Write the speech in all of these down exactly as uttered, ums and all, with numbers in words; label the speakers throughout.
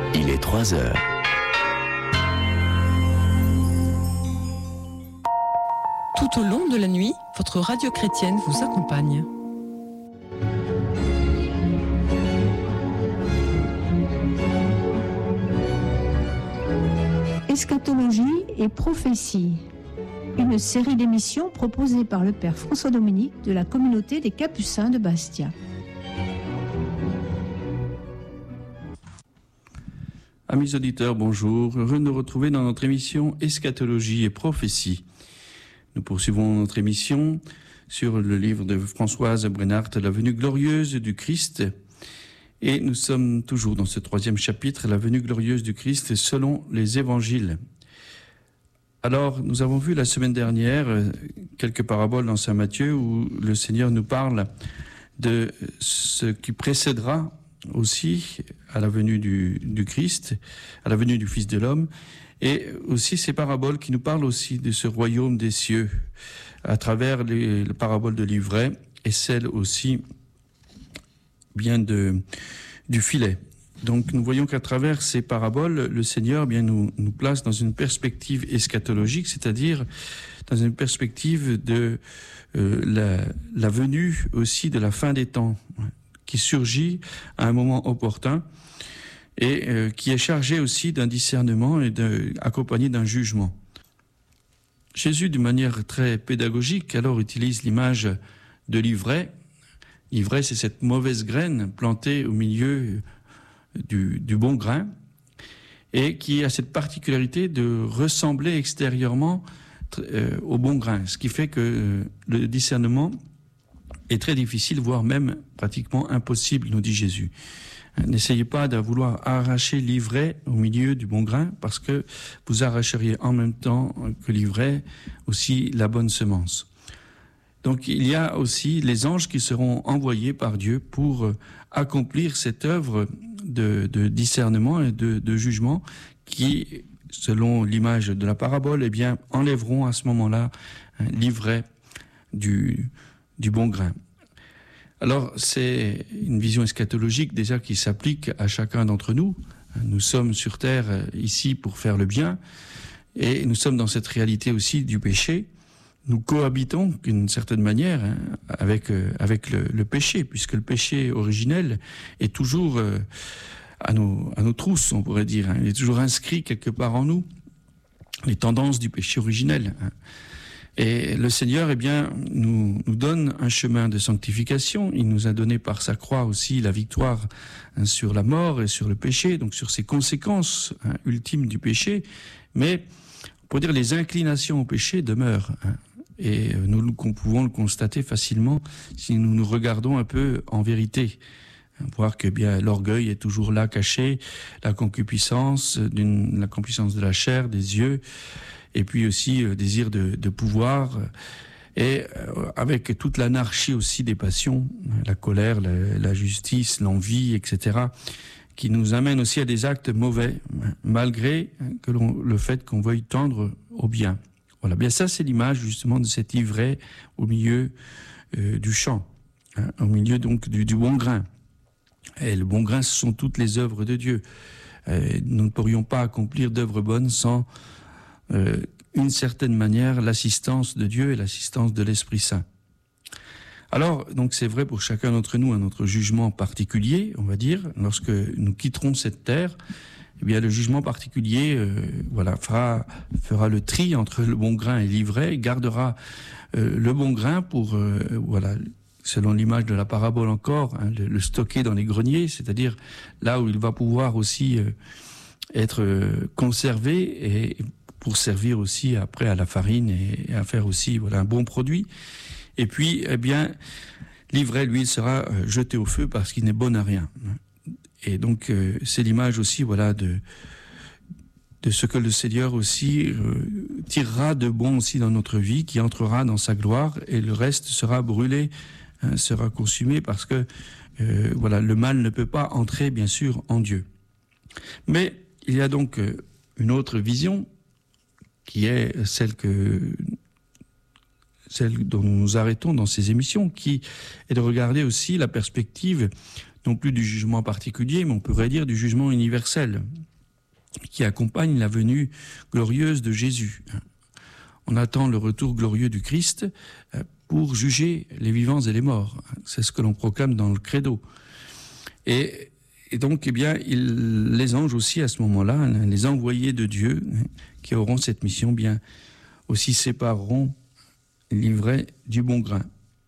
Speaker 1: Il est trois heures.
Speaker 2: Tout au long de la nuit, votre radio chrétienne vous accompagne.
Speaker 3: Eschatologie et prophétie, une série d'émissions proposée par le Père François Dominique de la communauté des Capucins de Bastia.
Speaker 4: Amis auditeurs, bonjour. Heureux de nous retrouver dans notre émission Eschatologie et prophétie. Nous poursuivons notre émission sur le livre de Françoise Brenhardt, La venue glorieuse du Christ. Et nous sommes toujours dans ce troisième chapitre, La venue glorieuse du Christ selon les évangiles. Alors, nous avons vu la semaine dernière quelques paraboles dans Saint Matthieu où le Seigneur nous parle de ce qui précédera aussi à la venue du, du Christ, à la venue du Fils de l'homme, et aussi ces paraboles qui nous parlent aussi de ce royaume des cieux, à travers les, les paraboles de l'ivraie et celles aussi bien de, du filet. Donc nous voyons qu'à travers ces paraboles, le Seigneur bien nous, nous place dans une perspective eschatologique, c'est-à-dire dans une perspective de euh, la, la venue aussi de la fin des temps, qui surgit à un moment opportun et euh, qui est chargé aussi d'un discernement et de, accompagné d'un jugement. Jésus, d'une manière très pédagogique, alors utilise l'image de l'ivraie. L'ivraie, c'est cette mauvaise graine plantée au milieu du, du bon grain et qui a cette particularité de ressembler extérieurement euh, au bon grain, ce qui fait que euh, le discernement est très difficile, voire même pratiquement impossible, nous dit Jésus. N'essayez pas de vouloir arracher l'ivraie au milieu du bon grain, parce que vous arracheriez en même temps que l'ivraie aussi la bonne semence. Donc il y a aussi les anges qui seront envoyés par Dieu pour accomplir cette œuvre de, de discernement et de, de jugement qui, selon l'image de la parabole, eh bien, enlèveront à ce moment-là l'ivraie du, du bon grain. Alors c'est une vision eschatologique déjà qui s'applique à chacun d'entre nous. Nous sommes sur terre ici pour faire le bien et nous sommes dans cette réalité aussi du péché. Nous cohabitons d'une certaine manière hein, avec, euh, avec le, le péché, puisque le péché originel est toujours euh, à, nos, à nos trousses, on pourrait dire. Hein. Il est toujours inscrit quelque part en nous, les tendances du péché originel. Hein. Et le Seigneur, eh bien, nous, nous donne un chemin de sanctification. Il nous a donné par sa croix aussi la victoire hein, sur la mort et sur le péché, donc sur ces conséquences hein, ultimes du péché. Mais, pour dire, les inclinations au péché demeurent. Hein. Et nous, nous pouvons le constater facilement si nous nous regardons un peu en vérité. Voir que bien l'orgueil est toujours là caché, la concupiscence, d'une, la concupiscence de la chair, des yeux, et puis aussi le désir de, de pouvoir, et avec toute l'anarchie aussi des passions, la colère, la, la justice, l'envie, et cetera, qui nous amène aussi à des actes mauvais, malgré que l'on, le fait qu'on veuille tendre au bien. Voilà, bien ça c'est l'image justement de cet ivraie au milieu euh, du champ, hein, au milieu donc du, du bon grain. Et le bon grain, ce sont toutes les œuvres de Dieu. Euh, nous ne pourrions pas accomplir d'œuvres bonnes sans euh, une certaine manière l'assistance de Dieu et l'assistance de l'Esprit Saint. Alors, donc c'est vrai pour chacun d'entre nous, un notre jugement particulier, on va dire, lorsque nous quitterons cette terre, eh bien le jugement particulier, euh, voilà, fera fera le tri entre le bon grain et l'ivraie, gardera euh, le bon grain pour, euh, voilà, selon l'image de la parabole encore, hein, le, le stocker dans les greniers, c'est-à-dire là où il va pouvoir aussi euh, être euh, conservé et pour servir aussi après à la farine et, et à faire aussi voilà un bon produit. Et puis, eh bien, l'ivraie, lui, il sera euh, jeté au feu parce qu'il n'est bon à rien. Et donc, euh, c'est l'image aussi, voilà, de de ce que le Seigneur aussi euh, tirera de bon aussi dans notre vie, qui entrera dans sa gloire, et le reste sera brûlé, hein, sera consumé, parce que euh, voilà, le mal ne peut pas entrer, bien sûr, en Dieu. Mais il y a donc euh, une autre vision, qui est celle que celle dont nous nous arrêtons dans ces émissions, qui est de regarder aussi la perspective non plus du jugement particulier, mais on pourrait dire du jugement universel, qui accompagne la venue glorieuse de Jésus. On attend le retour glorieux du Christ pour juger les vivants et les morts. C'est ce que l'on proclame dans le credo. Et, et donc, eh bien, il, les anges aussi, à ce moment-là, les envoyés de Dieu, qui auront cette mission, bien, aussi sépareront l'ivraie du bon grain.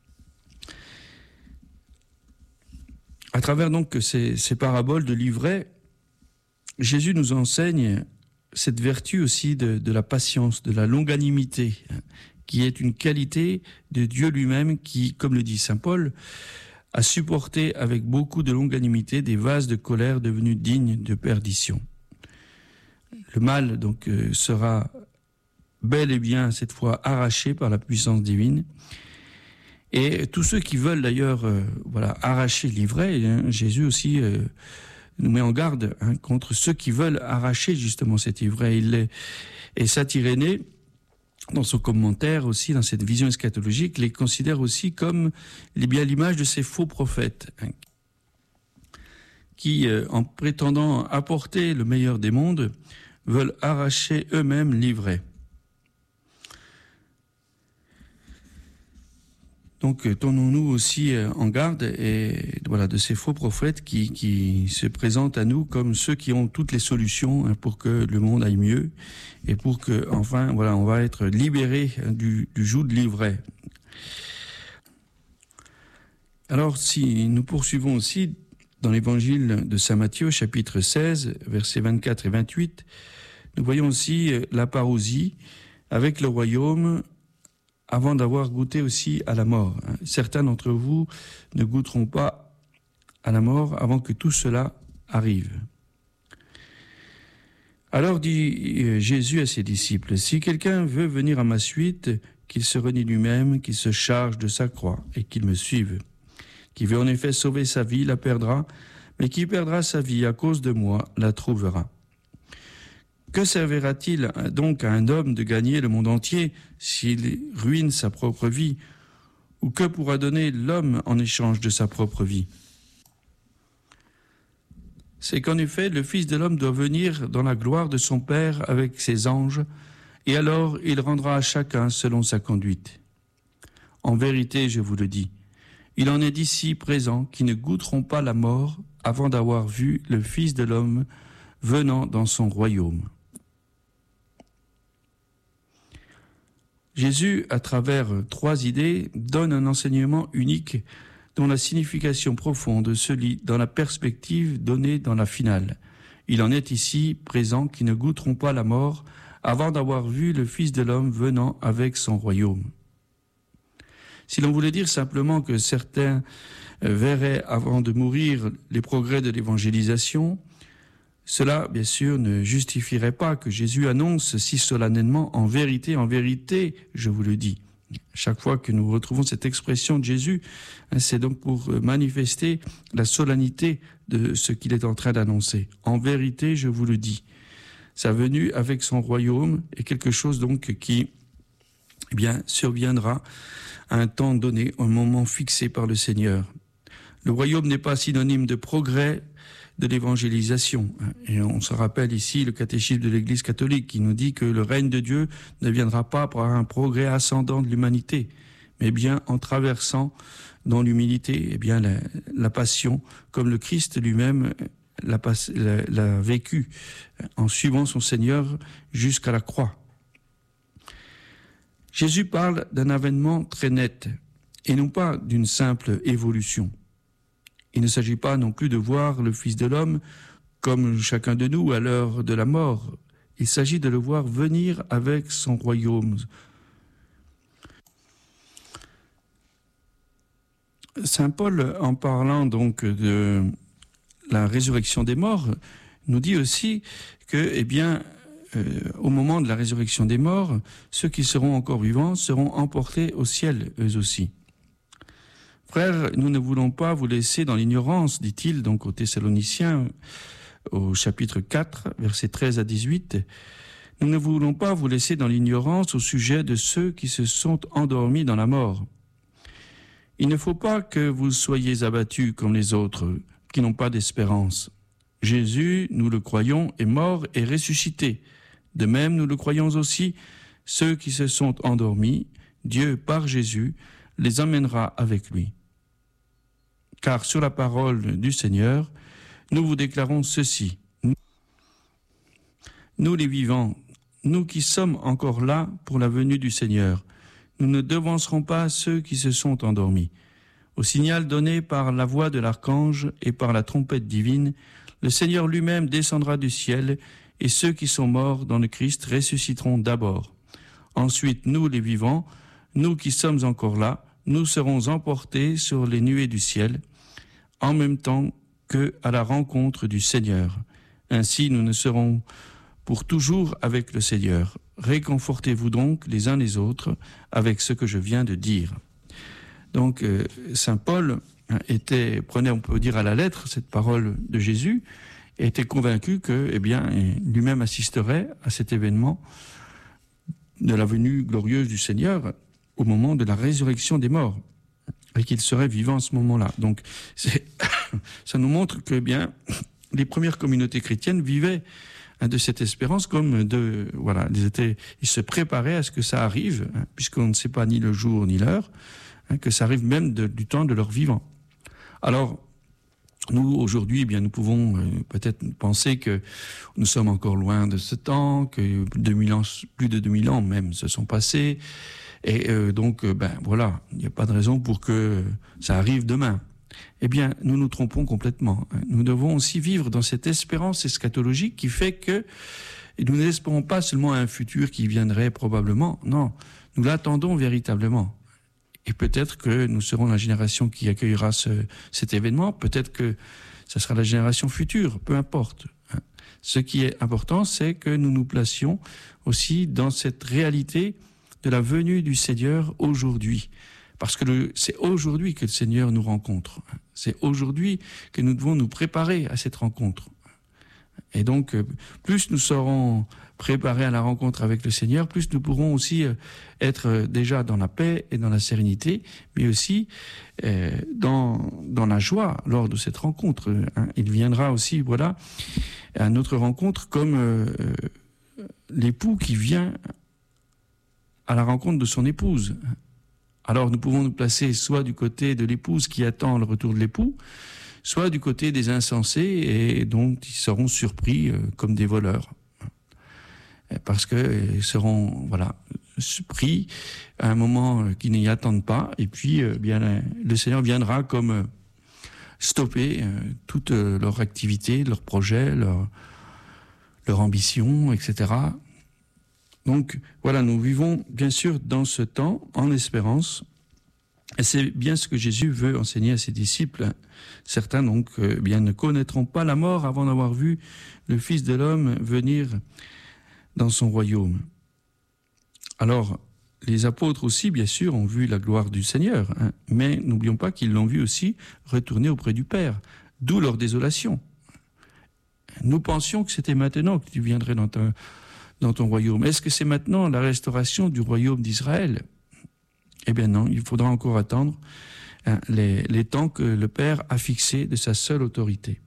Speaker 4: À travers donc ces, ces paraboles de l'ivraie, Jésus nous enseigne cette vertu aussi de, de la patience, de la longanimité, qui est une qualité de Dieu lui-même qui, comme le dit saint Paul, a supporté avec beaucoup de longanimité des vases de colère devenus dignes de perdition. Le mal donc euh, sera bel et bien cette fois arraché par la puissance divine. Et tous ceux qui veulent d'ailleurs euh, voilà, arracher l'ivraie, hein, Jésus aussi euh, nous met en garde hein, contre ceux qui veulent arracher justement cette ivraie. Il est, et saint Irénée, dans son commentaire aussi, dans cette vision eschatologique, les considère aussi comme eh bien, l'image de ces faux prophètes, hein, qui, euh, en prétendant apporter le meilleur des mondes, veulent arracher eux-mêmes l'ivraie. Donc, tenons-nous aussi en garde et, voilà, de ces faux prophètes qui, qui se présentent à nous comme ceux qui ont toutes les solutions pour que le monde aille mieux et pour que, enfin, voilà, on va être libérés du, du joug de l'ivraie. Alors, si nous poursuivons aussi dans l'évangile de saint Matthieu, chapitre seize, versets vingt-quatre et vingt-huit, nous voyons aussi la parousie avec le royaume avant d'avoir goûté aussi à la mort. Certains d'entre vous ne goûteront pas à la mort avant que tout cela arrive. Alors dit Jésus à ses disciples, « Si quelqu'un veut venir à ma suite, qu'il se renie lui-même, qu'il se charge de sa croix et qu'il me suive. Qui veut en effet sauver sa vie, la perdra, mais qui perdra sa vie à cause de moi, la trouvera. » Que servira-t-il donc à un homme de gagner le monde entier s'il ruine sa propre vie? Ou que pourra donner l'homme en échange de sa propre vie? C'est qu'en effet, le Fils de l'homme doit venir dans la gloire de son Père avec ses anges, et alors il rendra à chacun selon sa conduite. En vérité, je vous le dis, il en est d'ici présents qui ne goûteront pas la mort avant d'avoir vu le Fils de l'homme venant dans son royaume. Jésus, à travers trois idées, donne un enseignement unique dont la signification profonde se lit dans la perspective donnée dans la finale. Il en est ici présent qui ne goûteront pas la mort avant d'avoir vu le Fils de l'homme venant avec son royaume. Si l'on voulait dire simplement que certains verraient avant de mourir les progrès de l'évangélisation, cela, bien sûr, ne justifierait pas que Jésus annonce si solennellement « en vérité, en vérité, je vous le dis ». Chaque fois que nous retrouvons cette expression de Jésus, c'est donc pour manifester la solennité de ce qu'il est en train d'annoncer. « En vérité, je vous le dis ». Sa venue avec son royaume est quelque chose donc qui eh bien, surviendra à un temps donné, un moment fixé par le Seigneur. Le royaume n'est pas synonyme de progrès, de l'évangélisation. Et on se rappelle ici le catéchisme de l'Église catholique qui nous dit que le règne de Dieu ne viendra pas par un progrès ascendant de l'humanité, mais bien en traversant dans l'humilité eh bien la, la passion, comme le Christ lui-même l'a, l'a, l'a vécu en suivant son Seigneur jusqu'à la croix. Jésus parle d'un avènement très net et non pas d'une simple évolution. Il ne s'agit pas non plus de voir le Fils de l'homme comme chacun de nous à l'heure de la mort. Il s'agit de le voir venir avec son royaume. Saint Paul, en parlant donc de la résurrection des morts, nous dit aussi que, eh bien, euh, au moment de la résurrection des morts, ceux qui seront encore vivants seront emportés au ciel, eux aussi. Frères, nous ne voulons pas vous laisser dans l'ignorance, dit-il donc aux Thessaloniciens, au chapitre quatre, versets treize à dix-huit. Nous ne voulons pas vous laisser dans l'ignorance au sujet de ceux qui se sont endormis dans la mort. Il ne faut pas que vous soyez abattus comme les autres, qui n'ont pas d'espérance. Jésus, nous le croyons, est mort et ressuscité. De même, nous le croyons aussi, ceux qui se sont endormis, Dieu, par Jésus, les emmènera avec lui. Car sur la parole du Seigneur, nous vous déclarons ceci. Nous les vivants, nous qui sommes encore là pour la venue du Seigneur, nous ne devancerons pas ceux qui se sont endormis. Au signal donné par la voix de l'archange et par la trompette divine, le Seigneur lui-même descendra du ciel, et ceux qui sont morts dans le Christ ressusciteront d'abord. Ensuite, nous les vivants, nous qui sommes encore là, nous serons emportés sur les nuées du ciel, en même temps que à la rencontre du Seigneur. Ainsi, nous ne serons pour toujours avec le Seigneur. Réconfortez-vous donc les uns les autres avec ce que je viens de dire. Donc, euh, saint Paul était, prenait, on peut dire, à la lettre cette parole de Jésus, et était convaincu que, eh bien, lui-même assisterait à cet événement de la venue glorieuse du Seigneur au moment de la résurrection des morts, et qu'il serait vivant à ce moment-là. Donc, c'est, ça nous montre que, eh bien, les premières communautés chrétiennes vivaient hein, de cette espérance comme de, voilà, ils étaient, ils se préparaient à ce que ça arrive, hein, puisqu'on ne sait pas ni le jour ni l'heure, hein, que ça arrive même de, du temps de leur vivant. Alors, nous, aujourd'hui, eh bien, nous pouvons euh, peut-être penser que nous sommes encore loin de ce temps, que deux mille ans, plus de deux mille ans même se sont passés, et euh, donc, euh, ben voilà, il n'y a pas de raison pour que ça arrive demain. Eh bien, nous nous trompons complètement. Nous devons aussi vivre dans cette espérance eschatologique qui fait que nous n'espérons pas seulement un futur qui viendrait probablement, non, nous l'attendons véritablement. Et peut-être que nous serons la génération qui accueillera ce, cet événement, peut-être que ce sera la génération future, peu importe. Ce qui est important, c'est que nous nous placions aussi dans cette réalité de la venue du Seigneur aujourd'hui. Parce que le, c'est aujourd'hui que le Seigneur nous rencontre. C'est aujourd'hui que nous devons nous préparer à cette rencontre. Et donc, plus nous serons préparés à la rencontre avec le Seigneur, plus nous pourrons aussi être déjà dans la paix et dans la sérénité, mais aussi dans, dans la joie lors de cette rencontre. Il viendra aussi, voilà, à notre rencontre comme l'époux qui vient à la rencontre de son épouse. Alors nous pouvons nous placer soit du côté de l'épouse qui attend le retour de l'époux, soit du côté des insensés et donc ils seront surpris euh, comme des voleurs. Parce qu'ils seront voilà, pris à un moment euh, qu'ils n'y attendent pas, et puis euh, bien, le Seigneur viendra comme euh, stopper euh, toute euh, leur activité, leurs projets, leur, leur ambition, et cetera. Donc voilà, nous vivons bien sûr dans ce temps en espérance, et c'est bien ce que Jésus veut enseigner à ses disciples. Certains donc euh, bien ne connaîtront pas la mort avant d'avoir vu le Fils de l'homme venir dans son royaume. Alors les apôtres aussi bien sûr ont vu la gloire du Seigneur, hein, mais n'oublions pas qu'ils l'ont vu aussi retourner auprès du Père, d'où leur désolation. Nous pensions que c'était maintenant que tu viendrais dans ta dans ton royaume. Est-ce que c'est maintenant la restauration du royaume d'Israël ? Eh bien non, il faudra encore attendre hein, les, les temps que le Père a fixés de sa seule autorité.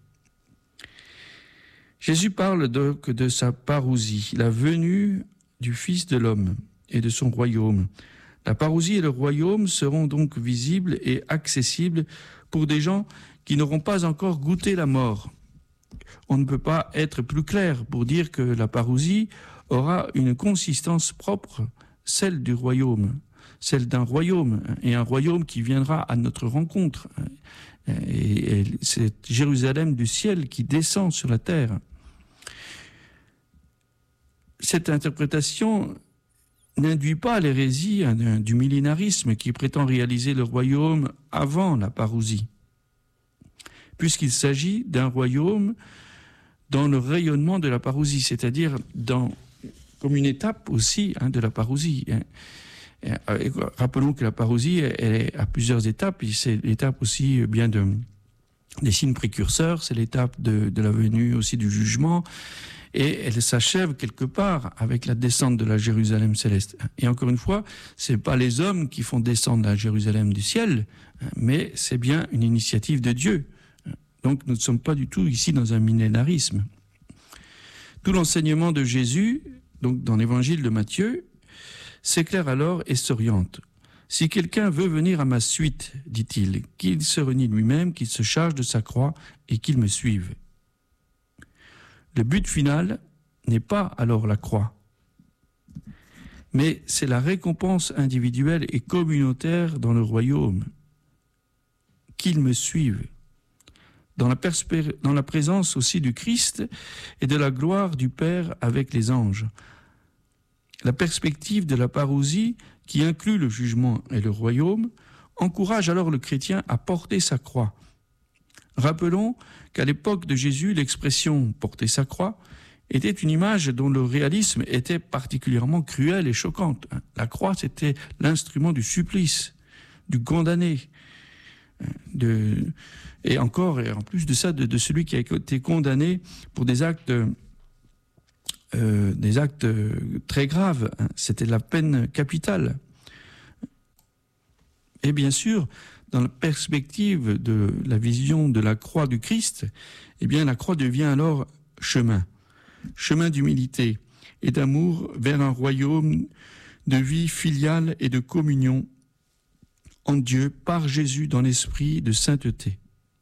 Speaker 4: Jésus parle donc de sa parousie, la venue du Fils de l'homme et de son royaume. La parousie et le royaume seront donc visibles et accessibles pour des gens qui n'auront pas encore goûté la mort. On ne peut pas être plus clair pour dire que la parousie aura une consistance propre, celle du royaume, celle d'un royaume, et un royaume qui viendra à notre rencontre. Et, et c'est Jérusalem du ciel qui descend sur la terre. Cette interprétation n'induit pas l'hérésie hein, du millénarisme qui prétend réaliser le royaume avant la parousie, puisqu'il s'agit d'un royaume dans le rayonnement de la parousie, c'est-à-dire dans comme une étape aussi hein, de la parousie. Hein. Et rappelons que la parousie, elle est à plusieurs étapes. C'est l'étape aussi bien de, des signes précurseurs, c'est l'étape de, de la venue aussi du jugement, et elle s'achève quelque part avec la descente de la Jérusalem céleste. Et encore une fois, c'est pas les hommes qui font descendre la Jérusalem du ciel, mais c'est bien une initiative de Dieu. Donc nous ne sommes pas du tout ici dans un millénarisme. Tout l'enseignement de Jésus, donc dans l'évangile de Matthieu, s'éclaire alors et s'oriente. Si quelqu'un veut venir à ma suite, dit-il, qu'il se renie lui-même, qu'il se charge de sa croix et qu'il me suive. Le but final n'est pas alors la croix, mais c'est la récompense individuelle et communautaire dans le royaume. Qu'il me suive. Dans la, perspe- dans la présence aussi du Christ et de la gloire du Père avec les anges. La perspective de la parousie, qui inclut le jugement et le royaume, encourage alors le chrétien à porter sa croix. Rappelons qu'à l'époque de Jésus, l'expression « porter sa croix » était une image dont le réalisme était particulièrement cruel et choquante. La croix, c'était l'instrument du supplice, du condamné, de, et encore, et en plus de ça, de, de celui qui a été condamné pour des actes, euh, des actes très graves. C'était la peine capitale. Et bien sûr, dans la perspective de la vision de la croix du Christ, eh bien, la croix devient alors chemin. Chemin d'humilité et d'amour vers un royaume de vie filiale et de communion en Dieu par Jésus dans l'esprit de sainteté.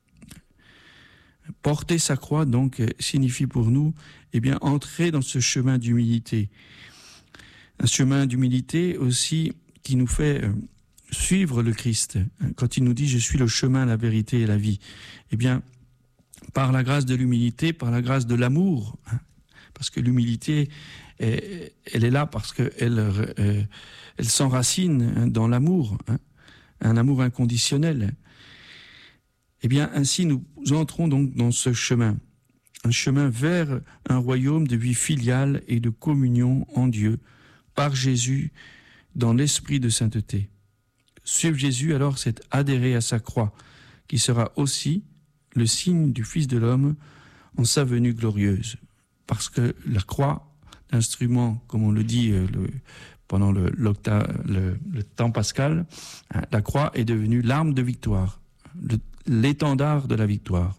Speaker 4: Porter sa croix, donc, signifie pour nous, eh bien, entrer dans ce chemin d'humilité. Un chemin d'humilité aussi qui nous fait suivre le Christ. Quand il nous dit « Je suis le chemin, la vérité et la vie », eh bien, par la grâce de l'humilité, par la grâce de l'amour, parce que l'humilité, elle est là parce qu'elle elle s'enracine dans l'amour, un amour inconditionnel. Eh bien, ainsi, nous entrons donc dans ce chemin, un chemin vers un royaume de vie filiale et de communion en Dieu, par Jésus, dans l'esprit de sainteté. Suivre Jésus, alors, c'est adhérer à sa croix, qui sera aussi le signe du Fils de l'homme en sa venue glorieuse. Parce que la croix, l'instrument, comme on le dit euh, le, pendant le, le, le temps pascal, hein, la croix est devenue l'arme de victoire, le, l'étendard de la victoire.